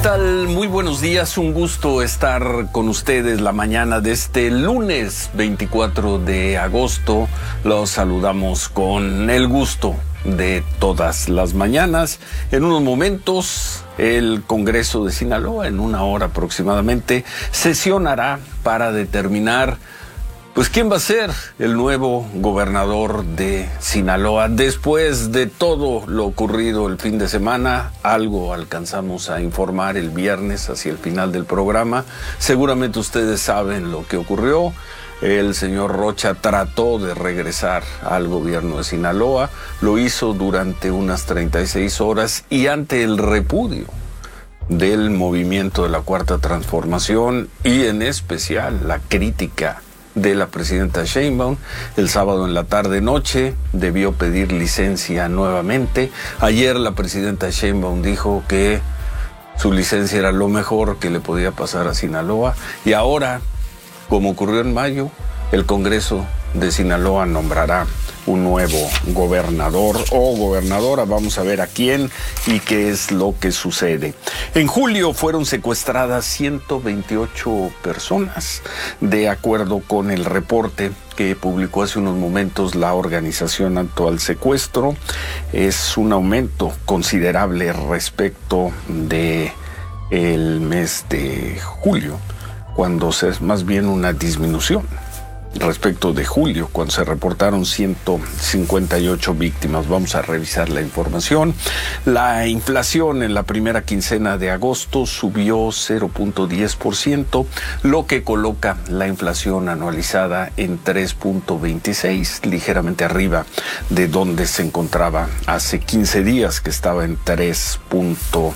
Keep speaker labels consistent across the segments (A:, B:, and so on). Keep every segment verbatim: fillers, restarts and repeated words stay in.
A: tal? Muy buenos días, un gusto estar con ustedes la mañana de este lunes veinticuatro de agosto. Los saludamos con el gusto de todas las mañanas. En unos momentos, el Congreso de Sinaloa, en una hora aproximadamente, sesionará para determinar pues quién va a ser el nuevo gobernador de Sinaloa. Después de todo lo ocurrido el fin de semana, algo alcanzamos a informar el viernes hacia el final del programa. Seguramente ustedes saben lo que ocurrió. El señor Rocha trató de regresar al gobierno de Sinaloa, lo hizo durante unas treinta y seis horas y ante el repudio del movimiento de la Cuarta Transformación y en especial la crítica de la presidenta Sheinbaum, el sábado en la tarde-noche debió pedir licencia nuevamente. Ayer la presidenta Sheinbaum dijo que su licencia era lo mejor que le podía pasar a Sinaloa y ahora, como ocurrió en mayo, el Congreso de Sinaloa nombrará un nuevo gobernador o gobernadora. Vamos a ver a quién y qué es lo que sucede. En julio fueron secuestradas ciento veintiocho personas, de acuerdo con el reporte que publicó hace unos momentos la organización Alto Secuestro. Es un aumento considerable respecto de el mes de julio, cuando es más bien una disminución respecto de julio, cuando se reportaron ciento cincuenta y ocho víctimas. Vamos a revisar la información. La inflación en la primera quincena de agosto subió cero punto diez por ciento, lo que coloca la inflación anualizada en tres punto veintiséis, ligeramente arriba de donde se encontraba hace quince días, que estaba en tres punto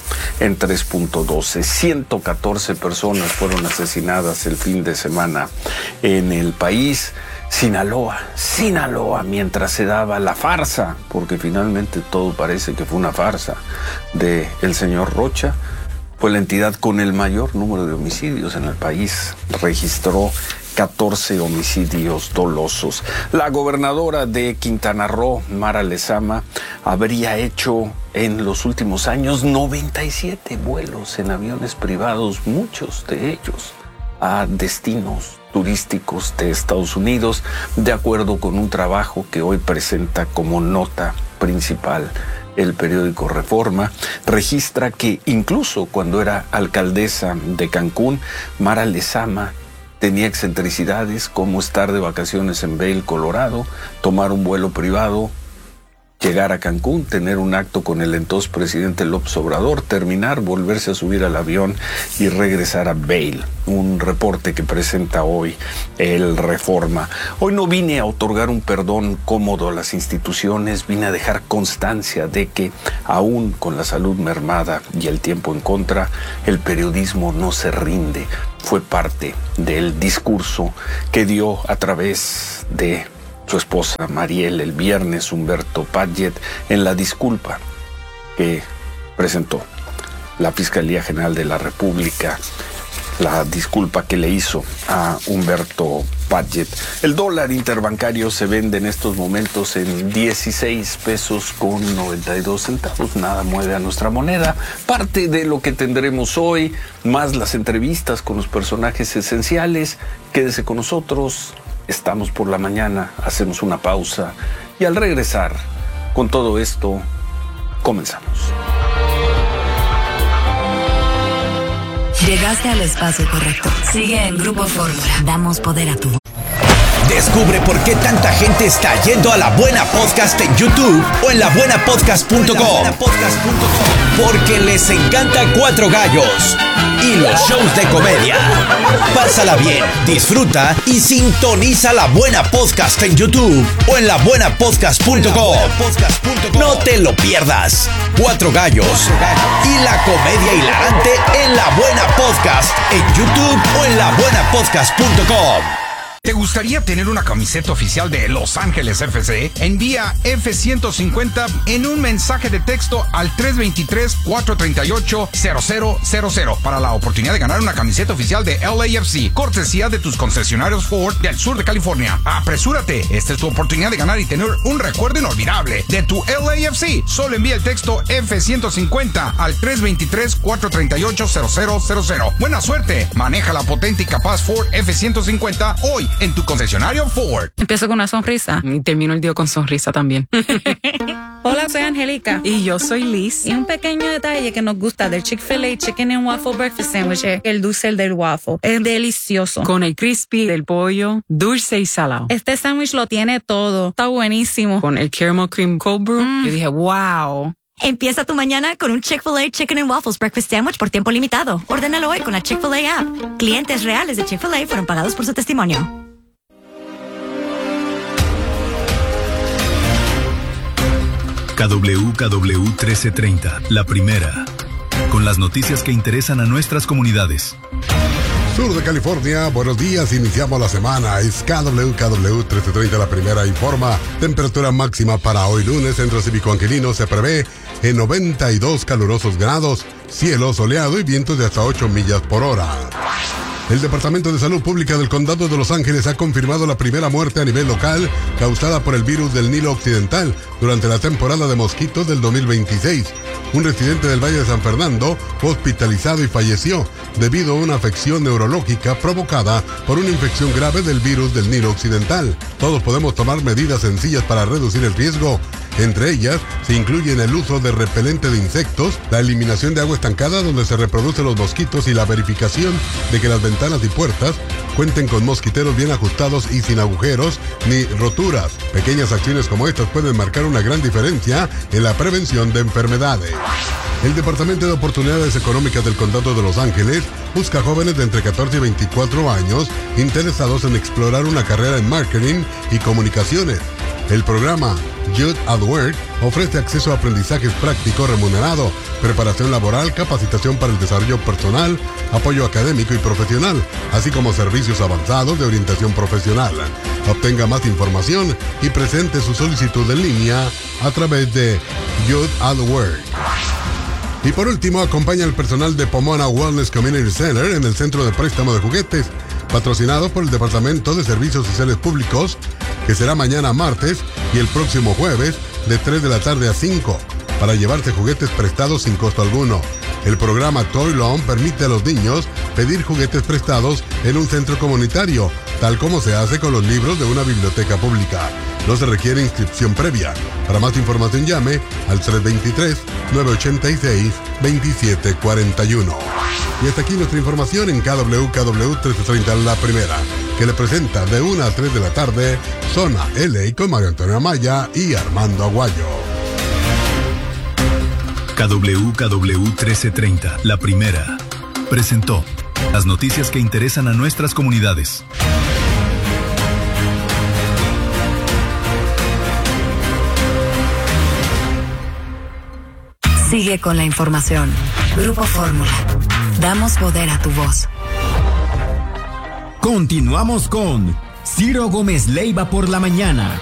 A: doce. ciento catorce personas fueron asesinadas el fin de semana en el país. Sinaloa, Sinaloa, mientras se daba la farsa, porque finalmente todo parece que fue una farsa, de el señor Rocha, fue la entidad con el mayor número de homicidios en el país. Registró catorce homicidios dolosos. La gobernadora de Quintana Roo, Mara Lezama, habría hecho en los últimos años noventa y siete vuelos en aviones privados, muchos de ellos a destinos turísticos de Estados Unidos, de acuerdo con un trabajo que hoy presenta como nota principal el periódico Reforma. Registra que incluso cuando era alcaldesa de Cancún, Mara Lezama tenía excentricidades como estar de vacaciones en Vail, Colorado, tomar un vuelo privado, llegar a Cancún, tener un acto con el entonces presidente López Obrador, terminar, volverse a subir al avión y regresar a Vail. Un reporte que presenta hoy el Reforma. Hoy no vine a otorgar un perdón cómodo a las instituciones, vine a dejar constancia de que, aún con la salud mermada y el tiempo en contra, el periodismo no se rinde. Fue parte del discurso que dio a través de su esposa Mariel el viernes, Humberto Padgett, en la disculpa que presentó la Fiscalía General de la República, la disculpa que le hizo a Humberto Padgett. El dólar interbancario se vende en estos momentos en dieciséis pesos con noventa y dos centavos. Nada mueve a nuestra moneda. Parte de lo que tendremos hoy, más las entrevistas con los personajes esenciales. Quédese con nosotros. Estamos por la mañana, hacemos una pausa y al regresar con todo esto, comenzamos.
B: Llegaste al espacio correcto. Sigue en Grupo Fórmula. Damos poder a tu voz.
C: Descubre por qué tanta gente está yendo a La Buena Podcast en YouTube o en la buena podcast punto com. Porque les encanta Cuatro Gallos y los shows de comedia. Pásala bien, disfruta y sintoniza La Buena Podcast en YouTube o en la buena podcast punto com. No te lo pierdas. Cuatro Gallos y la comedia hilarante en La Buena Podcast en YouTube o en la buena podcast punto com.
D: ¿Te gustaría tener una camiseta oficial de Los Ángeles F C? Envía F ciento cincuenta en un mensaje de texto al tres dos tres, cuatro tres ocho, cero cero cero cero para la oportunidad de ganar una camiseta oficial de L A F C, cortesía de tus concesionarios Ford del sur de California. ¡Apresúrate! Esta es tu oportunidad de ganar y tener un recuerdo inolvidable de tu L A F C. Solo envía el texto F ciento cincuenta al tres dos tres, cuatro tres ocho, cero cero cero cero. ¡Buena suerte! Maneja la potente y capaz Ford F ciento cincuenta hoy en tu concesionario Ford.
E: Empiezo con una sonrisa y termino el día con sonrisa también. Hola, soy Angélica. Y yo soy Liz. Y un pequeño detalle que nos gusta del Chick-fil-A Chicken and Waffle Breakfast Sandwich es el dulce del waffle. Es delicioso. Con el crispy del pollo, dulce y salado. Este sándwich lo tiene todo. Está buenísimo. Con el caramel cream cold brew, mm. yo dije, wow.
B: Empieza tu mañana con un Chick-fil-A Chicken and Waffles Breakfast Sandwich por tiempo limitado. Ordénalo hoy con la Chick-fil-A app. Clientes reales de Chick-fil-A fueron pagados por su testimonio.
F: K W K W trece treinta, la primera, con las noticias que interesan a nuestras comunidades.
G: Sur de California, buenos días, iniciamos la semana, es K W K W trece treinta, la primera informa. Temperatura máxima para hoy lunes, Centro Cívico Angelino se prevé en noventa y dos calurosos grados, cielo soleado y vientos de hasta ocho millas por hora. El Departamento de Salud Pública del Condado de Los Ángeles ha confirmado la primera muerte a nivel local causada por el virus del Nilo Occidental durante la temporada de mosquitos del dos mil veintiséis. Un residente del Valle de San Fernando fue hospitalizado y falleció debido a una afección neurológica provocada por una infección grave del virus del Nilo Occidental. Todos podemos tomar medidas sencillas para reducir el riesgo. Entre ellas, se incluyen el uso de repelente de insectos, la eliminación de agua estancada donde se reproducen los mosquitos y la verificación de que las ventanas y puertas cuenten con mosquiteros bien ajustados y sin agujeros ni roturas. Pequeñas acciones como estas pueden marcar una gran diferencia en la prevención de enfermedades. El Departamento de Oportunidades Económicas del Condado de Los Ángeles busca jóvenes de entre catorce y veinticuatro años interesados en explorar una carrera en marketing y comunicaciones. El programa Youth at Work ofrece acceso a aprendizajes prácticos remunerado, preparación laboral, capacitación para el desarrollo personal, apoyo académico y profesional, así como servicios avanzados de orientación profesional. Obtenga más información y presente su solicitud en línea a través de Youth at Work. Y por último, acompaña al personal de Pomona Wellness Community Center en el centro de préstamo de juguetes, patrocinado por el Departamento de Servicios Sociales Públicos, que será mañana martes y el próximo jueves de tres de la tarde a cinco, para llevarse juguetes prestados sin costo alguno. El programa Toy Loan permite a los niños pedir juguetes prestados en un centro comunitario, tal como se hace con los libros de una biblioteca pública. No se requiere inscripción previa. Para más información llame al tres dos tres, nueve ocho seis, dos siete cuatro uno. Y hasta aquí nuestra información en K W K W trece treinta, la primera, que le presenta de una a tres de la tarde, Zona L A con Mario Antonio Amaya y Armando Aguayo.
F: K W K W trece treinta, la primera, presentó las noticias que interesan a nuestras comunidades.
B: Sigue con la información. Grupo Fórmula. Damos poder a tu voz.
H: Continuamos con Ciro Gómez Leiva por la mañana.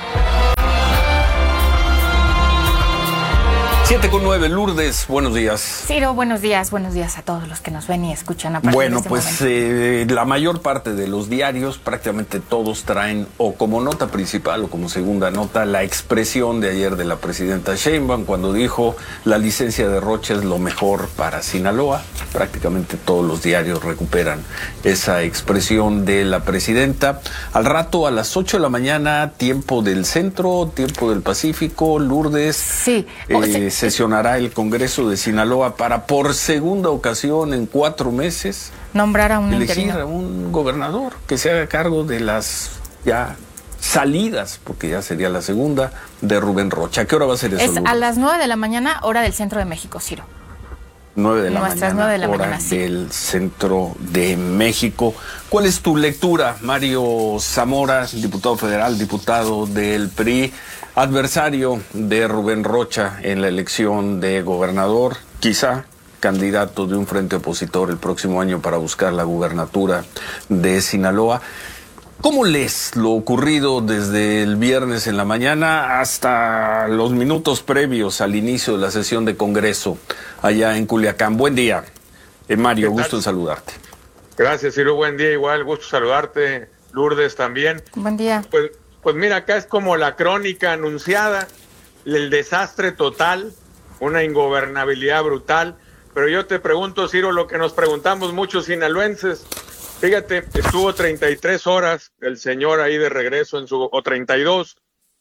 A: siete con nueve, Lourdes, buenos días.
I: Ciro, buenos días, buenos días a todos los que nos ven y escuchan a partir
A: Bueno,
I: de este
A: pues eh, la mayor parte de los diarios, prácticamente todos traen o como nota principal o como segunda nota la expresión de ayer de la presidenta Sheinbaum cuando dijo la licencia de Rocha es lo mejor para Sinaloa. Prácticamente todos los diarios recuperan esa expresión de la presidenta. Al rato, a las ocho de la mañana, tiempo del centro, tiempo del Pacífico, Lourdes.
I: Sí.
A: Eh, oh, sí. Sesionará el Congreso de Sinaloa para por segunda ocasión en cuatro meses
I: nombrar a un
A: elegir
I: interino.
A: a un gobernador que se haga cargo de las ya salidas, porque ya sería la segunda, de Rubén Rocha. ¿A qué hora va a ser eso,
I: Es
A: Lourdes?
I: a las nueve de la mañana, hora del centro de México, Ciro.
A: nueve de la
I: Nuestras
A: mañana,
I: nueve de la
A: hora
I: mañana, sí.
A: del centro de México. ¿Cuál es tu lectura, Mario Zamora, diputado federal, diputado del P R I, adversario de Rubén Rocha en la elección de gobernador, quizá candidato de un frente opositor el próximo año para buscar la gubernatura de Sinaloa? ¿Cómo lees lo ocurrido desde el viernes en la mañana hasta los minutos previos al inicio de la sesión de Congreso allá en Culiacán? Buen día, eh, Mario, gusto en saludarte.
J: Gracias, Ciro, buen día, igual, gusto saludarte, Lourdes también.
I: Buen día.
J: Pues, pues mira, acá es como la crónica anunciada, el desastre total, una ingobernabilidad brutal, pero yo te pregunto, Ciro, lo que nos preguntamos muchos sinaloenses. Fíjate, estuvo treinta y tres horas el señor ahí de regreso en su, o treinta y dos,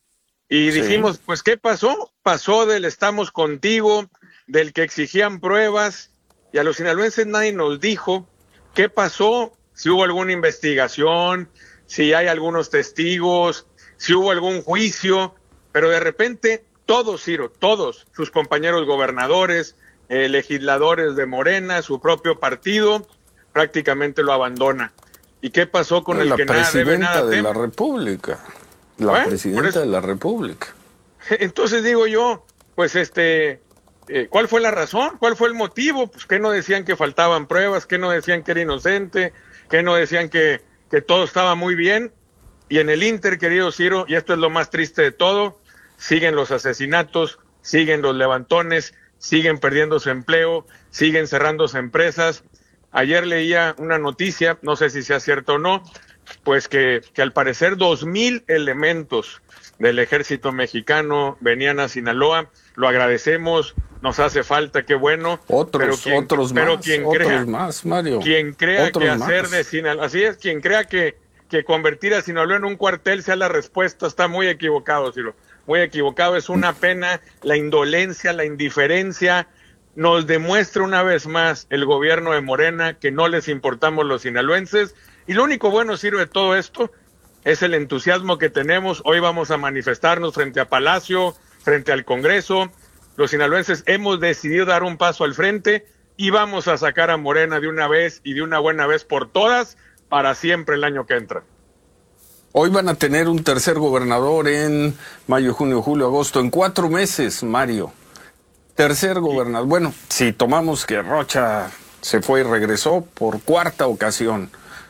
J: y sí. Dijimos, pues, ¿qué pasó? Pasó del estamos contigo, del que exigían pruebas, y a los sinaloenses nadie nos dijo qué pasó, si hubo alguna investigación, si hay algunos testigos, si hubo algún juicio, pero de repente todos, Ciro, todos sus compañeros gobernadores, eh, legisladores de Morena, su propio partido, prácticamente lo abandona. ¿Y qué pasó con
A: la
J: el que nada debe, nada
A: presidenta de
J: teme?
A: la República, la
J: ¿Eh?
A: presidenta de la República.
J: Entonces digo yo, pues este, eh, ¿cuál fue la razón? ¿Cuál fue el motivo? Pues que no decían que faltaban pruebas, que no decían que era inocente, que no decían que, que todo estaba muy bien. Y en el Inter, querido Ciro, y esto es lo más triste de todo, siguen los asesinatos, siguen los levantones, siguen perdiendo su empleo, siguen cerrándose empresas. Ayer leía una noticia, no sé si sea cierto o no, pues que, que al parecer dos mil elementos del ejército mexicano venían a Sinaloa. Lo agradecemos, nos hace falta, qué bueno.
A: Otros,
J: pero quien,
A: otros
J: pero
A: más,
J: quien
A: otros
J: crea,
A: más, Mario.
J: Quien crea
A: otros
J: que hacer
A: más.
J: de Sinaloa, así es, quien crea que, que convertir a Sinaloa en un cuartel sea la respuesta, está muy equivocado, Ciro. Muy equivocado, es una pena, la indolencia, la indiferencia. Nos demuestra una vez más el gobierno de Morena que no les importamos los sinaloenses, y lo único bueno, Ciro, de todo esto es el entusiasmo que tenemos. Hoy vamos a manifestarnos frente a Palacio, frente al Congreso. Los sinaloenses hemos decidido dar un paso al frente y vamos a sacar a Morena de una vez y de una buena vez por todas para siempre el año que entra.
A: Hoy van a tener un tercer gobernador en mayo, junio, julio, agosto, en cuatro meses, Mario. Tercer gobernador. Bueno, si tomamos que Rocha se fue y regresó por cuarta ocasión.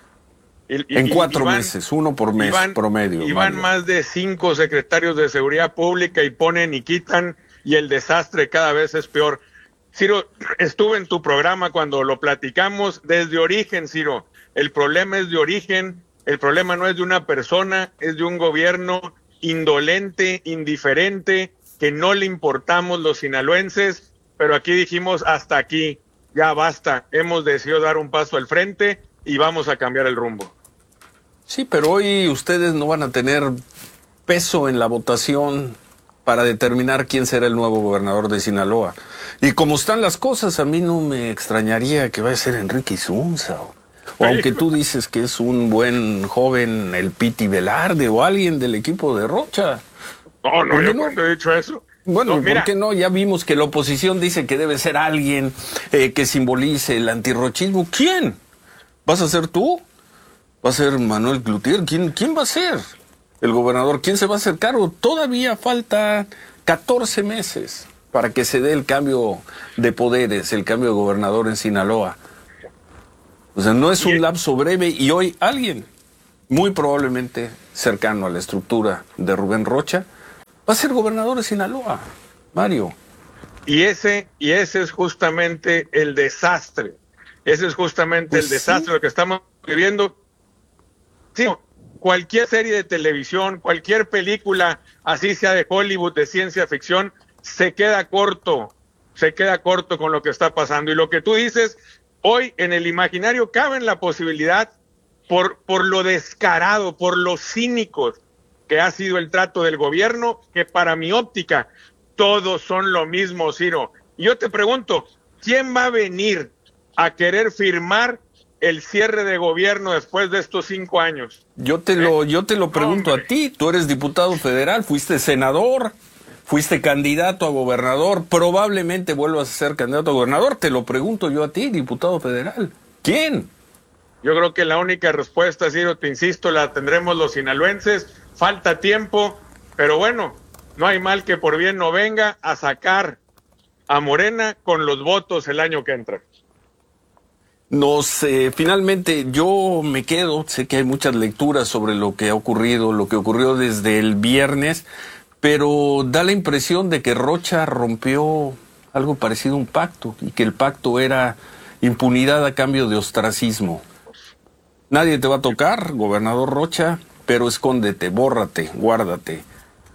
A: Y, y, en cuatro y van, meses, uno por mes
J: van,
A: promedio.
J: Y van más de cinco secretarios de seguridad pública y ponen y quitan, y el desastre cada vez es peor. Ciro, estuve en tu programa cuando lo platicamos desde origen, Ciro. El problema es de origen, el problema no es de una persona, es de un gobierno indolente, indiferente, que no le importamos los sinaloenses, pero aquí dijimos hasta aquí, ya basta, hemos decidido dar un paso al frente y vamos a cambiar el rumbo.
A: Sí, pero hoy ustedes no van a tener peso en la votación para determinar quién será el nuevo gobernador de Sinaloa. Y como están las cosas, a mí no me extrañaría que vaya a ser Enrique Isunza, o, o aunque tú dices que es un buen joven, el Piti Velarde o alguien del equipo de Rocha.
J: No, no, yo no he dicho eso.
A: Bueno,
J: no, mira.
A: ¿por qué no? Ya vimos que la oposición dice que debe ser alguien eh, que simbolice el antirrochismo. ¿Quién? ¿Vas a ser tú? ¿Va a ser Manuel Cloutier? ¿Quién, quién va a ser el gobernador? ¿Quién se va a hacer cargo? Todavía falta catorce meses para que se dé el cambio de poderes, el cambio de gobernador en Sinaloa. O sea, no es un lapso breve y hoy alguien, muy probablemente cercano a la estructura de Rubén Rocha, va a ser gobernador de Sinaloa, Mario.
J: Y ese, y ese es justamente el desastre. Ese es justamente pues el desastre, sí. Lo que estamos viviendo. Sí, cualquier serie de televisión, cualquier película, así sea de Hollywood, de ciencia ficción, se queda corto, se queda corto con lo que está pasando. Y lo que tú dices, hoy en el imaginario cabe la posibilidad, por, por lo descarado, por lo cínicos que ha sido el trato del gobierno, que para mi óptica todos son lo mismo, Ciro. Y yo te pregunto, ¿quién va a venir a querer firmar el cierre de gobierno después de estos cinco años?
A: Yo te lo, yo te lo pregunto Hombre. a ti, tú eres diputado federal, fuiste senador, fuiste candidato a gobernador, probablemente vuelvas a ser candidato a gobernador, te lo pregunto yo a ti, diputado federal. ¿Quién?
J: Yo creo que la única respuesta, Ciro, te insisto, la tendremos los sinaloenses, falta tiempo, pero bueno, no hay mal que por bien no venga, a sacar a Morena con los votos el año que entra.
A: Nos, eh, finalmente, yo me quedo, sé que hay muchas lecturas sobre lo que ha ocurrido, lo que ocurrió desde el viernes, pero da la impresión de que Rocha rompió algo parecido a un pacto, y que el pacto era impunidad a cambio de ostracismo. Nadie te va a tocar, gobernador Rocha, pero escóndete, bórrate, guárdate.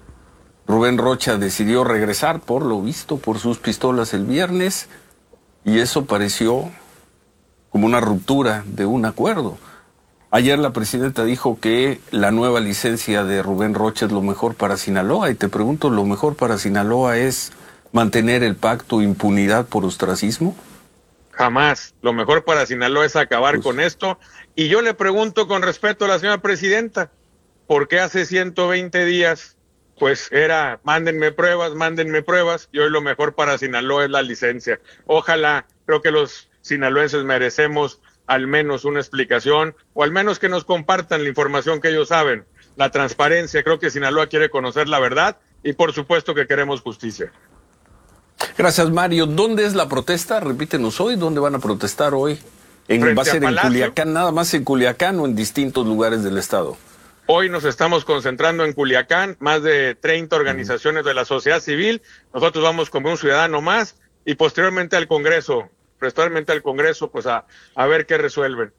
A: Rubén Rocha decidió regresar, por lo visto, por sus pistolas el viernes, y eso pareció como una ruptura de un acuerdo. Ayer la presidenta dijo que la nueva licencia de Rubén Rocha es lo mejor para Sinaloa, y te pregunto, ¿lo mejor para Sinaloa es mantener el pacto impunidad por ostracismo?
J: Jamás. Lo mejor para Sinaloa es acabar pues, con esto. Y yo le pregunto con respeto a la señora presidenta, ¿por qué hace ciento veinte días pues era mándenme pruebas, mándenme pruebas, y hoy lo mejor para Sinaloa es la licencia? Ojalá, creo que los sinaloenses merecemos al menos una explicación, o al menos que nos compartan la información que ellos saben, la transparencia. Creo que Sinaloa quiere conocer la verdad, y por supuesto que queremos justicia.
A: Gracias, Mario. ¿Dónde es la protesta? Repítenos hoy, ¿dónde van a protestar hoy? En, ¿Va a ser en Culiacán, nada más en Culiacán, o en distintos lugares del estado?
J: Hoy nos estamos concentrando en Culiacán, más de treinta organizaciones de la sociedad civil. Nosotros vamos como un ciudadano más, y posteriormente al Congreso, posteriormente al Congreso, pues a, a ver qué resuelven.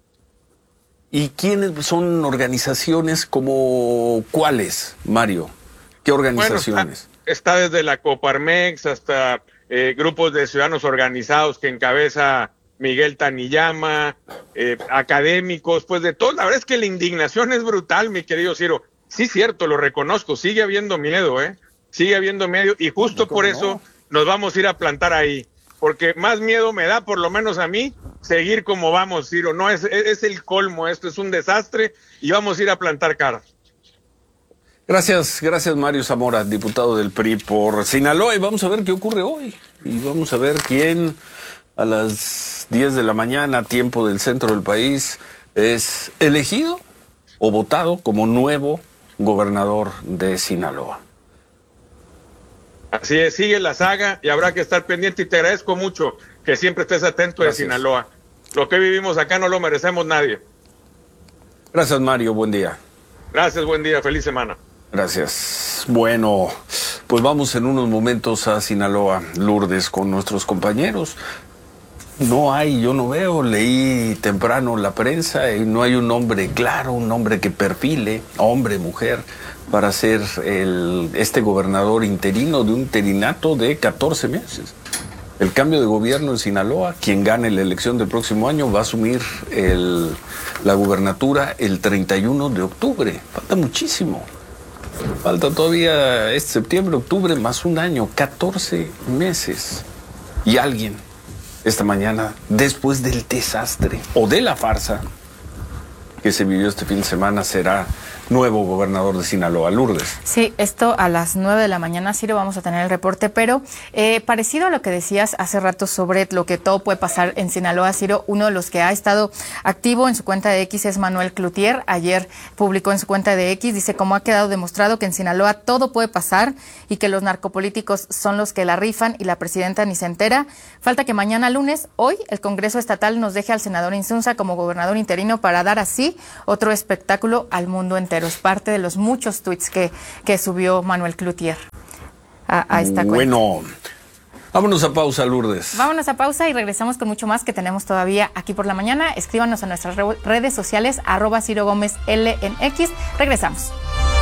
A: ¿Y quiénes son organizaciones como cuáles, Mario? ¿Qué organizaciones?
J: Bueno, está, está desde la Coparmex hasta eh, grupos de ciudadanos organizados que encabeza Miguel Taniyama, eh, académicos, pues de todo. La verdad es que la indignación es brutal, mi querido Ciro. Sí, cierto, lo reconozco, sigue habiendo miedo, ¿eh? Sigue habiendo miedo, y justo por no? eso nos vamos a ir a plantar ahí. Porque más miedo me da, por lo menos a mí, seguir como vamos, Ciro. No, es, es el colmo, esto es un desastre, y vamos a ir a plantar cara.
A: Gracias, gracias Mario Zamora, diputado del P R I por Sinaloa, y vamos a ver qué ocurre hoy. Y vamos a ver quién a las diez de la mañana, tiempo del centro del país, es elegido o votado como nuevo gobernador de Sinaloa.
J: Así es, sigue la saga y habrá que estar pendiente, y te agradezco mucho que siempre estés atento de Sinaloa. Lo que vivimos acá no lo merecemos nadie.
A: Gracias, Mario, buen día.
J: Gracias, buen día, feliz semana.
A: Gracias. Bueno, pues vamos en unos momentos a Sinaloa, Lourdes, con nuestros compañeros. No hay, yo no veo, leí temprano la prensa y no hay un nombre claro, un nombre que perfile, hombre, mujer, para ser el, este gobernador interino de un interinato de catorce meses. El cambio de gobierno en Sinaloa, quien gane la elección del próximo año va a asumir el, la gubernatura el treinta y uno de octubre. Falta muchísimo. Falta todavía este septiembre, octubre, más un año, catorce meses. Y alguien, esta mañana, después del desastre o de la farsa que se vivió este fin de semana, será nuevo gobernador de Sinaloa. Lourdes.
I: Sí, esto a las nueve de la mañana, Ciro, vamos a tener el reporte, pero eh, parecido a lo que decías hace rato sobre lo que todo puede pasar en Sinaloa, Ciro, uno de los que ha estado activo en su cuenta de X es Manuel Cloutier. Ayer publicó en su cuenta de X, dice cómo ha quedado demostrado que en Sinaloa todo puede pasar y que los narcopolíticos son los que la rifan y la presidenta ni se entera. Falta que mañana lunes, hoy, el Congreso Estatal nos deje al senador Insunza como gobernador interino para dar así otro espectáculo al mundo entero. Es parte de los muchos tweets que, que subió Manuel Cloutier a, a esta cuenta.
A: Bueno, vámonos a pausa, Lourdes.
I: Vámonos a pausa y regresamos con mucho más que tenemos todavía aquí por la mañana. Escríbanos a nuestras re redes sociales, arroba Ciro Gómez L en X. Regresamos.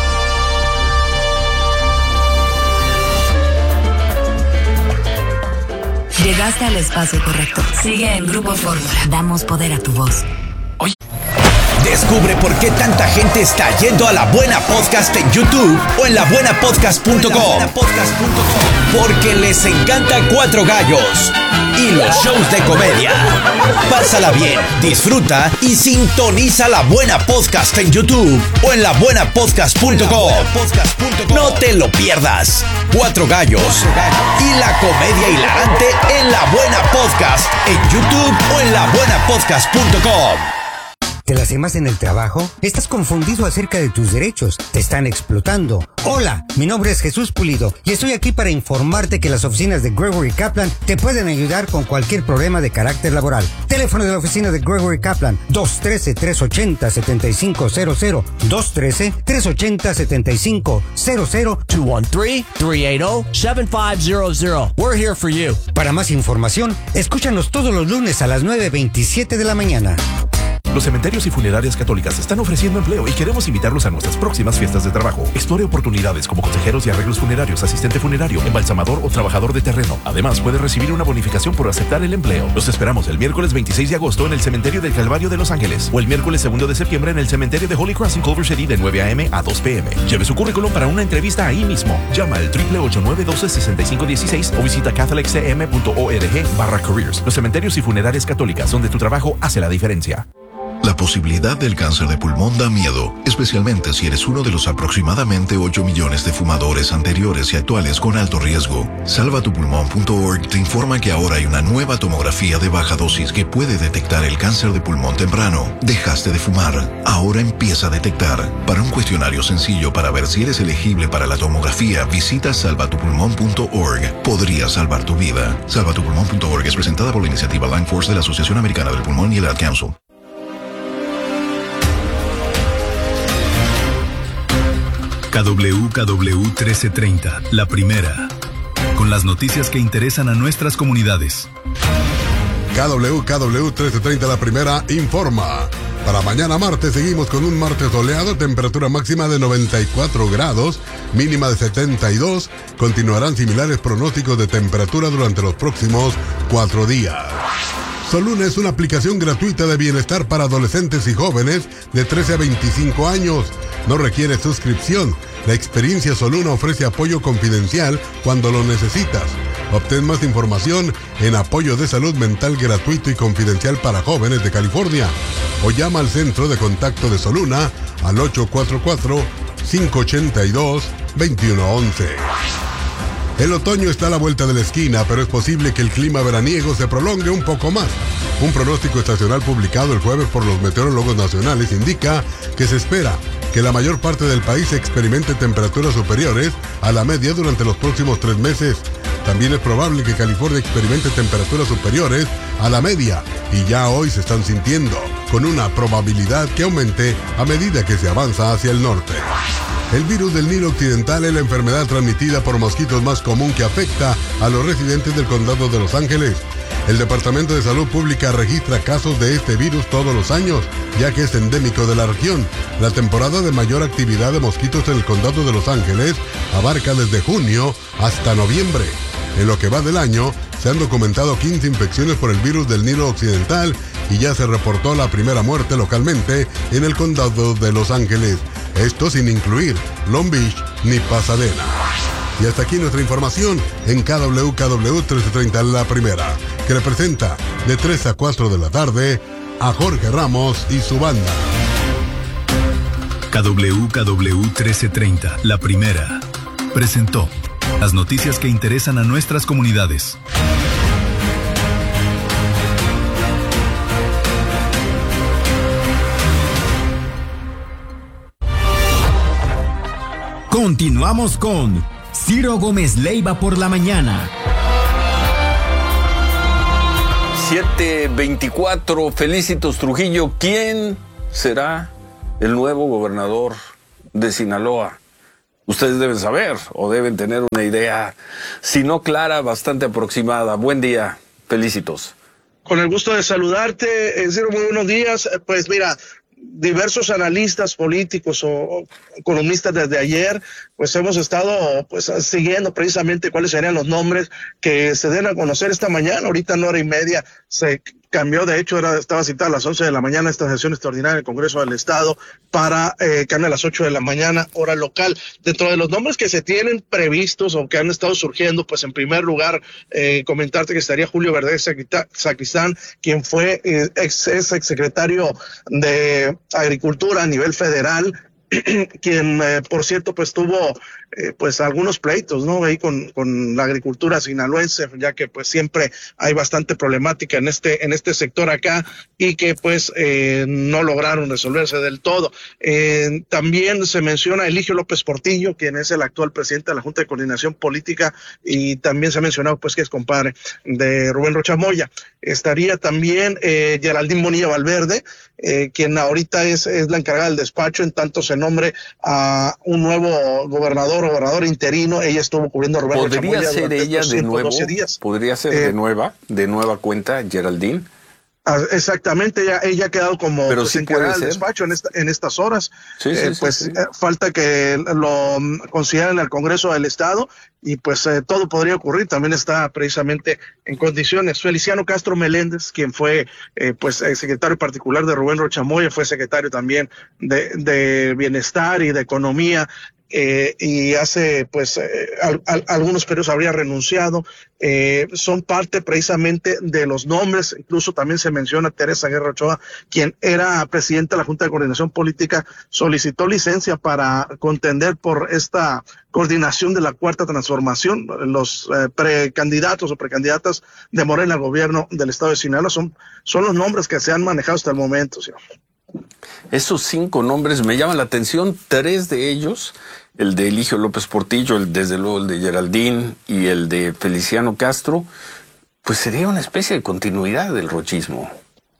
B: Llegaste al espacio correcto. Sigue en Grupo Fórmula. Damos poder a tu voz.
C: Oye. Descubre por qué tanta gente está yendo a La Buena Podcast en YouTube o en la buena podcast punto com. Porque les encanta Cuatro Gallos y los shows de comedia. Pásala bien, disfruta y sintoniza La Buena Podcast en YouTube o en la buena podcast punto com. No te lo pierdas. Cuatro Gallos y la comedia hilarante en La Buena Podcast en YouTube o en la buena podcast punto com.
K: ¿Te las más en el trabajo? ¿Estás confundido acerca de tus derechos? ¿Te están explotando? Hola, mi nombre es Jesús Pulido y estoy aquí para informarte que las oficinas de Gregory Kaplan te pueden ayudar con cualquier problema de carácter laboral. Teléfono de la oficina de Gregory Kaplan, dos uno tres, tres ocho cero, siete cinco cero cero, dos uno tres, tres ocho cero, siete cinco cero cero,
L: dos uno tres, tres ocho cero, siete cinco cero cero. We're here for you.
K: Para más información, escúchanos todos los lunes a las nueve veintisiete de la mañana.
M: Los cementerios y funerarias católicas están ofreciendo empleo y queremos invitarlos a nuestras próximas fiestas de trabajo. Explore oportunidades como consejeros y arreglos funerarios, asistente funerario, embalsamador o trabajador de terreno. Además, puede recibir una bonificación por aceptar el empleo. Los esperamos el miércoles veintiséis de agosto en el Cementerio del Calvario de Los Ángeles o el miércoles segundo de septiembre en el Cementerio de Holy Cross en Culver City de nueve a eme a dos pe eme. Lleve su currículum para una entrevista ahí mismo. Llama al ocho ocho ocho, nueve uno dos, seis cinco uno seis o visita catholic c m punto org barra careers. Los cementerios y funerarias católicas, donde tu trabajo hace la diferencia.
N: La posibilidad del cáncer de pulmón da miedo, especialmente si eres uno de los aproximadamente ocho millones de fumadores anteriores y actuales con alto riesgo. salva tu pulmón punto org te informa que ahora hay una nueva tomografía de baja dosis que puede detectar el cáncer de pulmón temprano. Dejaste de fumar, ahora empieza a detectar. Para un cuestionario sencillo para ver si eres elegible para la tomografía, visita salva tu pulmón punto org. Podría salvar tu vida. salva tu pulmón punto org es presentada por la iniciativa Lung Force de la Asociación Americana del Pulmón y el Ad Council.
F: K W K W trece treinta, la primera, con las noticias que interesan a nuestras comunidades.
G: K W K W trece treinta, la primera, informa. Para mañana martes seguimos con un martes soleado, temperatura máxima de noventa y cuatro grados, mínima de setenta y dos. Continuarán similares pronósticos de temperatura durante los próximos cuatro días. Soluna es una aplicación gratuita de bienestar para adolescentes y jóvenes de trece a veinticinco años. No requiere suscripción. La experiencia Soluna ofrece apoyo confidencial cuando lo necesitas. Obtén más información en apoyo de salud mental gratuito y confidencial para jóvenes de California. O llama al centro de contacto de Soluna al ocho cuatro cuatro, cinco ocho dos, dos uno uno uno. El otoño está a la vuelta de la esquina, pero es posible que el clima veraniego se prolongue un poco más. Un pronóstico estacional publicado el jueves por los meteorólogos nacionales indica que se espera que la mayor parte del país experimente temperaturas superiores a la media durante los próximos tres meses. También es probable que California experimente temperaturas superiores a la media y ya hoy se están sintiendo, con una probabilidad que aumente a medida que se avanza hacia el norte. El virus del Nilo Occidental es la enfermedad transmitida por mosquitos más común que afecta a los residentes del condado de Los Ángeles. El Departamento de Salud Pública registra casos de este virus todos los años, ya que es endémico de la región. La temporada de mayor actividad de mosquitos en el condado de Los Ángeles abarca desde junio hasta noviembre. En lo que va del año, se han documentado quince infecciones por el virus del Nilo Occidental y ya se reportó la primera muerte localmente en el condado de Los Ángeles. Esto sin incluir Long Beach ni Pasadena. Y hasta aquí nuestra información en K W K W trece treinta, la primera, que representa de tres a cuatro de la tarde a Jorge Ramos y su banda.
F: K W K W trece treinta, la primera, presentó las noticias que interesan a nuestras comunidades.
H: Continuamos con Ciro Gómez Leiva por la mañana.
A: siete veinticuatro, Felicitos Trujillo. ¿Quién será el nuevo gobernador de Sinaloa? Ustedes deben saber o deben tener una idea, si no clara, bastante aproximada. Buen día, Felicitos.
O: Con el gusto de saludarte, eh, Ciro, muy buenos días. Pues mira, diversos analistas políticos o economistas desde ayer, pues hemos estado pues siguiendo precisamente cuáles serían los nombres que se den a conocer esta mañana. Ahorita en hora y media se cambió, de hecho era, estaba citada a las once de la mañana esta sesión extraordinaria del Congreso del Estado para eh, que a las ocho de la mañana, hora local. Dentro de los nombres que se tienen previstos o que han estado surgiendo, pues en primer lugar eh, comentarte que estaría Julio Verde Sacristán, quien fue eh, ex, ex secretario de Agricultura a nivel federal, quien eh, por cierto pues tuvo eh, pues algunos pleitos, ¿no? Ahí con, con la agricultura sinaloense, ya que pues siempre hay bastante problemática en este, en este sector acá y que pues eh, no lograron resolverse del todo. Eh, también se menciona a Eligio López Portillo, quien es el actual presidente de la Junta de Coordinación Política, y también se ha mencionado pues que es compadre de Rubén Rocha Moya. Estaría también eh, Geraldine Bonilla Valverde, eh, quien ahorita es, es la encargada del despacho, en tanto se nombre a un nuevo gobernador, gobernador interino. Ella estuvo cubriendo a Rubén Rocha Moya.
A: ¿Podría ser ella de nuevo?
O: Días.
A: ¿Podría ser
O: eh,
A: de nueva, de nueva cuenta, Geraldine?
O: Exactamente, ella, ella ha quedado como
A: Pero
O: pues,
A: sí
O: encargada
A: puede
O: del
A: ser.
O: despacho en, esta, en estas horas.
A: Sí, sí,
O: eh,
A: sí,
O: pues
A: sí.
O: eh, falta que lo consideren el Congreso del Estado y pues eh, todo podría ocurrir. También está precisamente en condiciones. Feliciano Castro Meléndez, quien fue eh, pues eh, secretario particular de Rubén Rocha Moya, fue secretario también de, de Bienestar y de Economía. Eh, y hace pues eh, al, al, algunos periodos habría renunciado, eh, son parte precisamente de los nombres. Incluso también se menciona Teresa Guerra Ochoa, quien era presidenta de la Junta de Coordinación Política, solicitó licencia para contender por esta coordinación de la Cuarta Transformación. Los eh, precandidatos o precandidatas de Morena al gobierno del estado de Sinaloa son, son los nombres que se han manejado hasta el momento, ¿sí?
A: Esos cinco nombres me llaman la atención, tres de ellos, el de Eligio López Portillo, el, desde luego el de Geraldine y el de Feliciano Castro, pues sería una especie de continuidad del rochismo.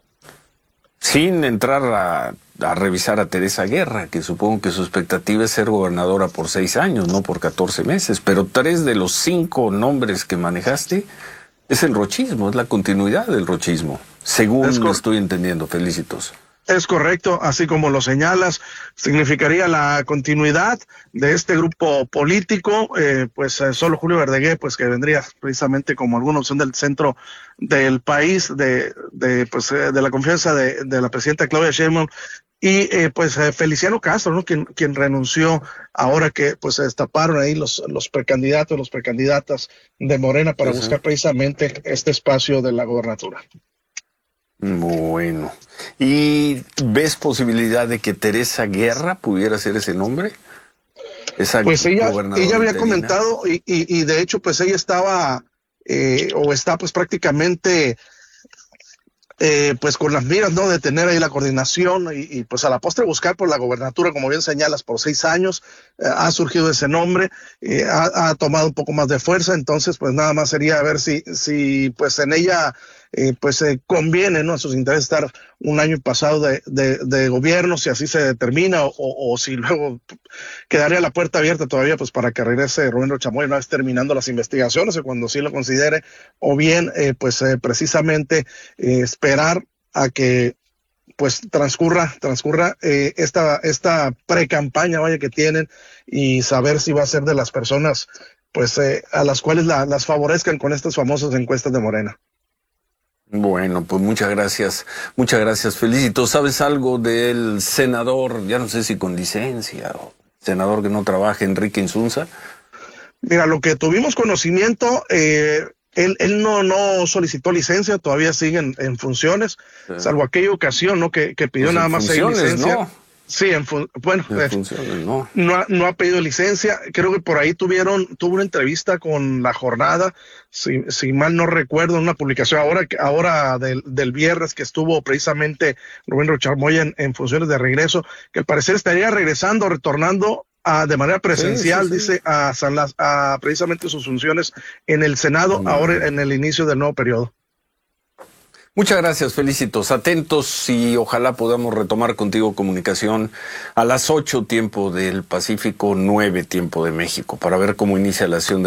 A: Sin entrar a, a revisar a Teresa Guerra, que supongo que su expectativa es ser gobernadora por seis años, no por catorce meses, pero tres de los cinco nombres que manejaste es el rochismo, es la continuidad del rochismo, según lo estoy entendiendo. Felicitos.
O: Es correcto, así como lo señalas, significaría la continuidad de este grupo político, eh, pues eh, solo Julio Verdeguer, pues que vendría precisamente como alguna opción del centro del país, de, de pues eh, de la confianza de, de la presidenta Claudia Sheinbaum, y eh, pues eh, Feliciano Castro, ¿no? Quien, quien renunció ahora que pues se destaparon ahí los, los precandidatos, los precandidatas de Morena para uh-huh. buscar precisamente este espacio de la gobernatura.
A: Bueno, ¿y ves posibilidad de que Teresa Guerra pudiera ser ese nombre? Esa
O: pues ella, ella había
A: interina.
O: comentado y, y, y de hecho pues ella estaba eh, o está pues prácticamente eh, pues con las miras, ¿no? De tener ahí la coordinación y, y pues a la postre buscar por la gobernatura, como bien señalas, por seis años eh, ha surgido ese nombre, eh, ha, ha tomado un poco más de fuerza. Entonces pues nada más sería ver si, si pues en ella Eh, pues eh, conviene, ¿no? A sus intereses estar un año pasado de, de, de gobierno, si así se determina, o, o si luego quedaría la puerta abierta todavía pues para que regrese Rubén Rocha Moya una vez terminando las investigaciones o cuando sí lo considere, o bien eh, pues eh, precisamente eh, esperar a que pues transcurra, transcurra eh, esta, esta pre-campaña vaya que tienen y saber si va a ser de las personas pues eh, a las cuales la, las favorezcan con estas famosas encuestas de Morena.
A: Bueno, pues muchas gracias, muchas gracias, Felicito. ¿Sabes algo del senador, ya no sé si con licencia, o senador que no trabaja, Enrique Insunza?
O: Mira, lo que tuvimos conocimiento, eh, él, él no, no solicitó licencia, todavía sigue en, en funciones, sí. Salvo aquella ocasión, ¿no? Que, que pidió pues nada más seis licencia. ¿No? Sí, en fun bueno,
A: en funciones, no.
O: No, ha, no ha pedido licencia. Creo que por ahí tuvieron, tuvo una entrevista con La Jornada, si, si mal no recuerdo, una publicación ahora, ahora del, del viernes que estuvo precisamente Rubén Rocha Moya en, en funciones de regreso, que al parecer estaría regresando, retornando a, de manera presencial, sí, sí, sí. dice, a, San Las, a precisamente sus funciones en el Senado, no. ahora en el inicio del nuevo periodo.
A: Muchas gracias, Felicitos. Atentos y ojalá podamos retomar contigo comunicación a las ocho tiempo del Pacífico, nueve tiempo de México, para ver cómo inicia la acción de